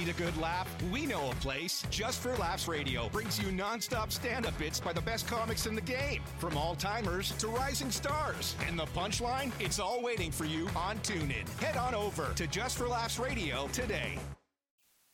a good laugh? We know a place. Just for Laughs Radio brings you nonstop stand-up bits by the best comics in the game, from all-timers to rising stars. And the punchline? It's all waiting for you on TuneIn. Head on over to Just for Laughs Radio today.